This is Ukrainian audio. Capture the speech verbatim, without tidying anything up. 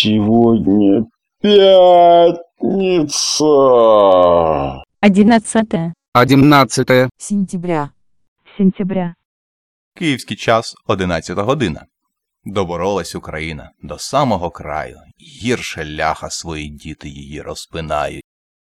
Сегодня пятница. Одиннадцатое. Одиннадцатое Сентября. Сентября. Київський час одинадцята година. Доборолась Україна до самого краю. Гірше ляха свої діти її розпинають.